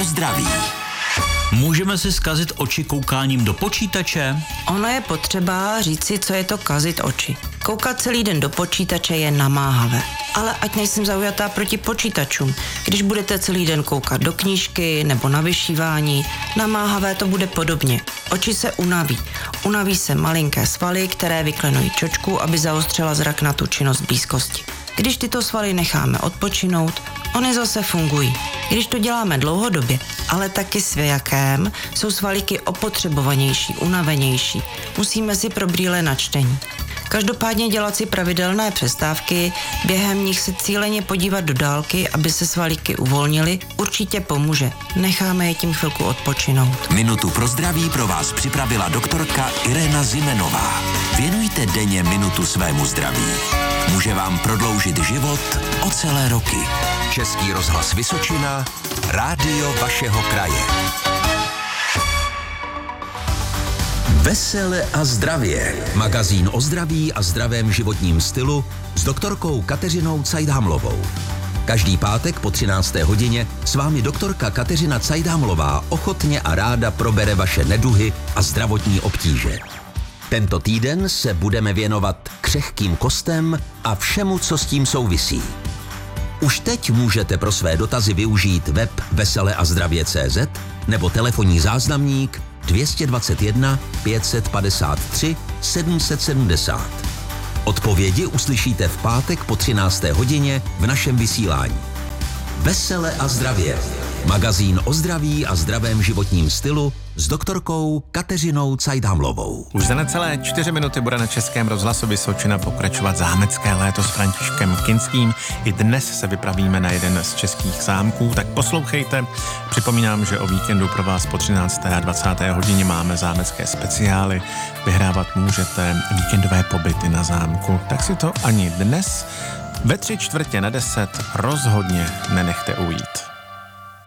pro zdraví. Můžeme si zkazit oči koukáním do počítače? Ono je potřeba říci, co je to kazit oči. Koukat celý den do počítače je namáhavé. Ale ať nejsem zaujatá proti počítačům. Když budete celý den koukat do knížky nebo na vyšívání, namáhavé to bude podobně. Oči se unaví. Unaví se malinké svaly, které vyklenují čočku, aby zaostřila zrak na tu činnost blízkosti. Když tyto svaly necháme odpočinout, ony zase fungují. Když to děláme dlouhodobě, ale taky s věkem, jsou svalíky opotřebovanější, unavenější. Musíme si pro brýle na čtení. Každopádně dělat si pravidelné přestávky, během nich se cíleně podívat do dálky, aby se svalíky uvolnily, určitě pomůže. Necháme je tím chvilku odpočinout. Minutu pro zdraví pro vás připravila doktorka Irena Zimenová. Věnujte denně minutu svému zdraví. Může vám prodloužit život o celé roky. Český rozhlas Vysočina, rádio vašeho kraje. Vesele a zdravě. Magazín o zdraví a zdravém životním stylu s doktorkou Kateřinou Cajdhamlovou. Každý pátek po 13. hodině s vámi doktorka Kateřina Cajdhamlová ochotně a ráda probere vaše neduhy a zdravotní obtíže. Tento týden se budeme věnovat křehkým kostem a všemu, co s tím souvisí. Už teď můžete pro své dotazy využít web veseleazdravě.cz nebo telefonní záznamník 221 553 770. Odpovědi uslyšíte v pátek po 13. hodině v našem vysílání. Vesele a zdravě. Magazín o zdraví a zdravém životním stylu s doktorkou Kateřinou Cajdhamlovou. Už za necelé 4 minuty bude na Českém rozhlasu Vysočina pokračovat zámecké léto s Františkem Kinským. I dnes se vypravíme na jeden z českých zámků, tak poslouchejte. Připomínám, že o víkendu pro vás po 13. a 20. hodině máme zámecké speciály. Vyhrávat můžete víkendové pobyty na zámku, tak si to ani dnes ve 9:45 rozhodně nenechte ujít.